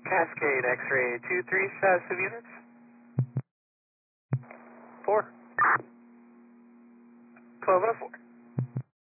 Cascade X-ray 2-3, status of units. 4. 1204.